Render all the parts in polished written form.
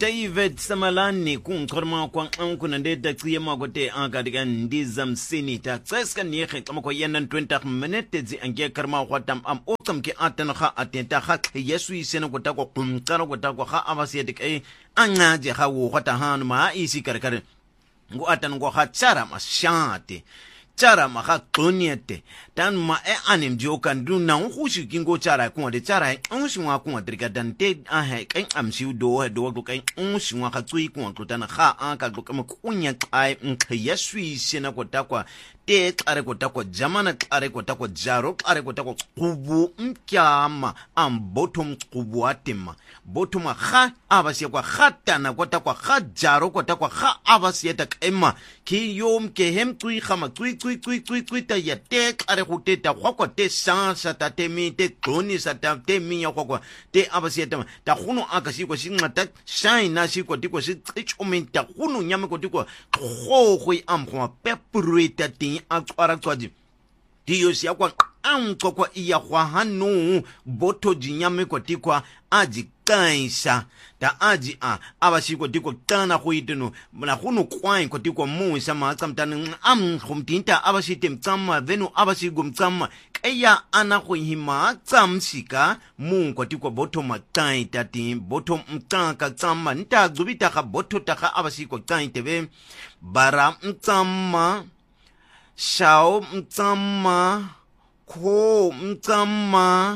David Samalani kunqorma kwangqankuna ndeda ciyema kote angadika ndiza msini ta tseska niye xamako yenan 20 minutes zi ange karma khwatam am otam ke atana kha atenta kha yesu isena kota ko qumqara kota ko kha abasiyedik ay angaje kha wo khata hanu ma isi karkar ngo atan ngo kha tsara mashate tsara ma kha qoniete dan ma anim jokan du na ngushi kingo tsara ku de tsara ngushi wa ku drika dan te a he kan amsi do do kan ngushi wa kha tsui ku tlotana kha a ka tloka mo kunya qai yesu isena kota kwa te xare kota ko jamana xare kota ko jaro xare kota ko qubu mkyama am bottom qubu atima bottom kha abasiye kwa khatana kota kwa kha jaro kota kwa kha abasiye ta kema ki yom ke hem tui khama tui ta ya te xare go teta go te sansa ta te mi te qoni sa ta te mi ya go te abasiye ta khuno akasi ko sinqata shine si ko tiko si tsichomenta khuno nyame ko tiko go am go pepruita a tswara tswadi diyo siya kwa anko kwa iya kwa hanu boto jinyame kwa tikwa aji kaisa ta aji abashi kwa tikwa tana kuitinu na kunu kwain kwa tikwa muisa maatsamtani khumtinta abashi temtsama venu abashi gumtsama kaya ana kuihima tsamsika kwa tikwa boto matai tati boto mtaka tsama nita zubita ka boto taka abashi kwa tai tebe bara mtsama shao mtsama ko mtsama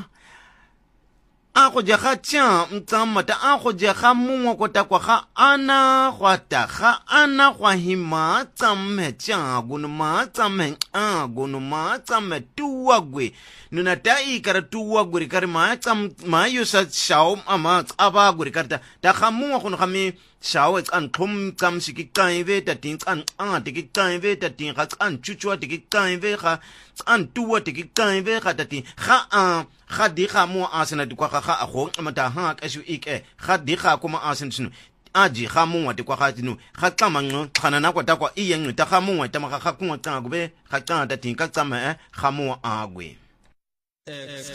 ako jaha cha mtsama ta ako jaha mungo kota kwa kha ana khwata kha ana khwa hima tsamme cha gunuma tsamme gunuma tsamme tuwagwe nuna ta ikara tuwagwe kare ma tsam ma yusa shao ama tsaba gwe karta ta kha mungo kono khami shao an khum tsam siki kaive ta tin an tiki kaive ta tin kha an chuchwa tiki kaive kha an tuwa tiki kaive kha ta tin kha khadi kha mo asena dikwa kha akho mata ha kashu ike khadi kha kuma asen sinu aji kha mo wate kwa khatinu kha xama ngco khana na kwata kwa iye ngco ta kha mo wate ma kha kunga tsa gube kha tsa ta tin ka tsama kha mo agwe